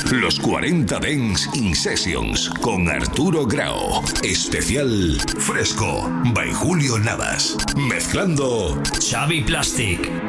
Los 40 Dance In Sessions con Arturo Grau. Especial Fresco by Julio Navas. Mezclando Xavi Plastic.